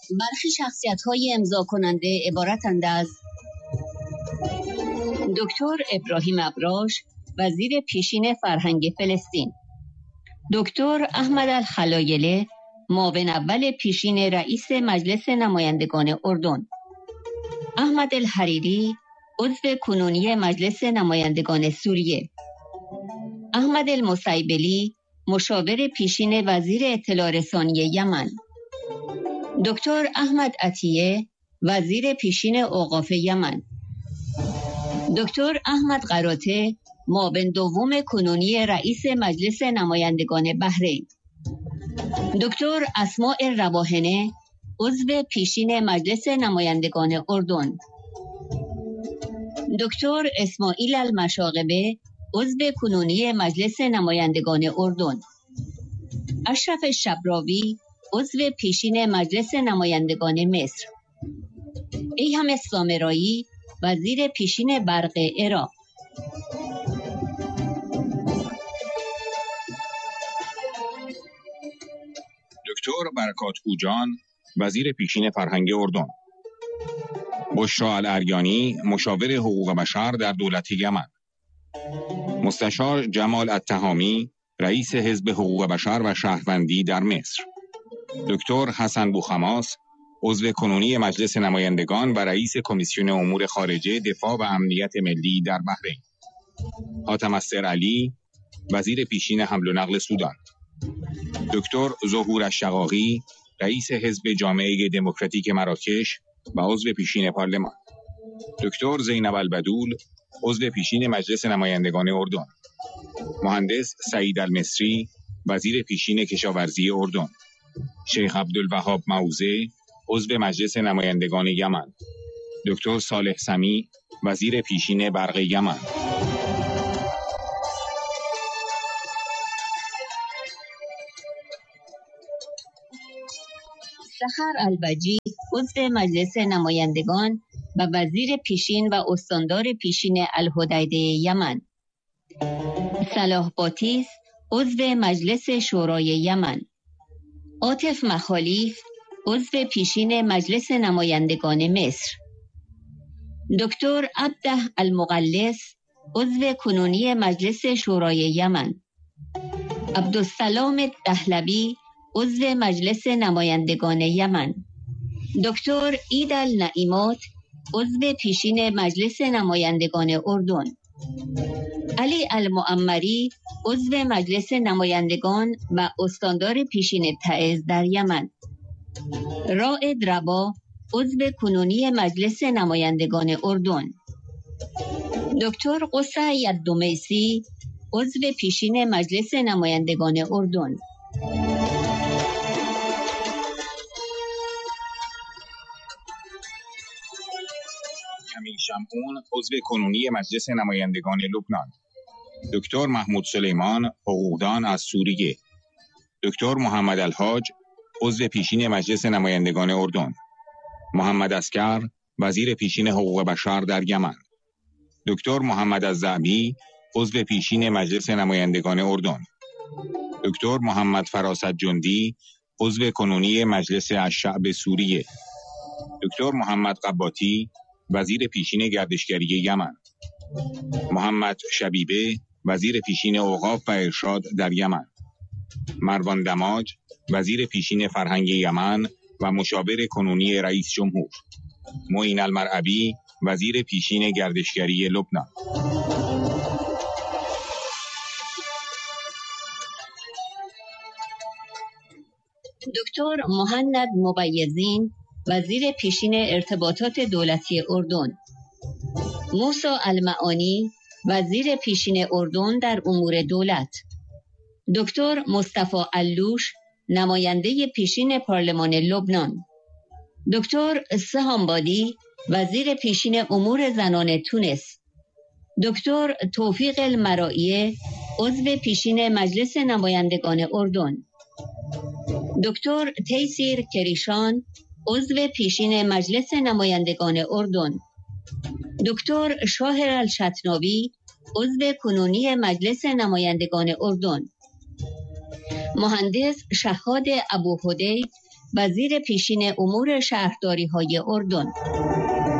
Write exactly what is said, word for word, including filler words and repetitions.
برخی شخصیت‌های امضا کننده عبارتند از دکتر ابراهیم ابراش، وزیر پیشین فرهنگ فلسطین، دکتر احمد الخلایله، معاون اول پیشین رئیس مجلس نمایندگان اردن، احمد الحریری، عضو کنونی مجلس نمایندگان سوریه، احمد المسیبلی، مشاور پیشین وزیر اطلاع رسانی یمن، دکتر احمد عطیه، وزیر پیشین اوقاف یمن، دکتر احمد قراته، معاون دوم کنونی رئیس مجلس نمایندگان بحرین، دکتر اسماء رواحنه، عضو پیشین مجلس نمایندگان اردن، دکتر اسماعیل المشاغبه، عضو کنونی مجلس نمایندگان اردن، اشرف شبراوی، عضو پیشین مجلس نمایندگان مصر، ایهم سامرایی، وزیر پیشین برق عراق. دکتر برکات اوجان، وزیر پیشین فرهنگ اردن، بشرا الاریانی، مشاور حقوق بشر در دولت یمن، مستشار جمال التهامی، رئیس حزب حقوق بشر و شهروندی در مصر، دکتر حسن بوخماس، عضو کنونی مجلس نمایندگان و رئیس کمیسیون امور خارجه، دفاع و امنیت ملی در بحرین، حاتم السرعلی، وزیر پیشین حمل و نقل سودان، دکتر ظهور الشقاقی، رئیس حزب جامعه دموکراتیک مراکش و عضو پیشین پارلمان، دکتر زینب البدول، عضو پیشین مجلس نمایندگان اردن، مهندس سعید المصری، وزیر پیشین کشاورزی اردن، شیخ عبدالوهاب معوزه، عضو مجلس نمایندگان یمن، دکتر صالح سمی، وزیر پیشین برق یمن. سحر البجی، عضو مجلس نمایندگان و وزیر پیشین و استاندار پیشین الحدیده یمن، صلاح باتیس، عضو مجلس شورای یمن، عاطف مخالیف، عضو پیشین مجلس نمایندگان مصر، دکتر عبده المغلس، عضو کنونی مجلس شورای یمن، عبدالسلام دهلوی، عضو مجلس نمایندگان یمن، دکتر عید النعیمات، عضو پیشین مجلس نمایندگان اردن، علی المعمری، عضو مجلس نمایندگان و استاندار پیشین تعز در یمن، رائد ربا، عضو کنونی مجلس نمایندگان اردن، دکتر قصی الدمیسی، عضو پیشین مجلس نمایندگان اردن. کمیل شمعون، عضو کنونی مجلس نمایندگان لبنان، دکتر محمود سلیمان، حقوقدان از سوریه، دکتر محمد الحاج، عضو پیشین مجلس نمایندگان اردن، محمد اسکر، وزیر پیشین حقوق بشر در یمن، دکتر محمد الزعبی، عضو پیشین مجلس نمایندگان اردن، دکتر محمد فراست جندی، عضو کنونی مجلس الشعب سوریه، دکتر محمد قباتی، وزیر پیشین گردشگری یمن، محمد شبیبه، وزیر پیشین اوقاف و ارشاد در یمن، مروان دماج، وزیر پیشین فرهنگ یمن و مشاور کنونی رئیس جمهور، معین المرعبی، وزیر پیشین گردشگری لبنان. دکتر مهند مبیزین، وزیر پیشین ارتباطات دولتی اردن، موسی المعانی، وزیر پیشین اردن در امور دولت، دکتر مصطفی علوش، نماینده پیشین پارلمان لبنان، دکتر سهامبادی، وزیر پیشین امور زنان تونس، دکتر توفیق المرائیه، عضو پیشین مجلس نمایندگان اردن، دکتر تیسیر کریشان، عضو پیشین مجلس نمایندگان اردن، دکتر شاهر الشطناوی، عضو کنونی مجلس نمایندگان اردن، مهندس شهاد ابوهدی، وزیر پیشین امور شهرداری های اردن.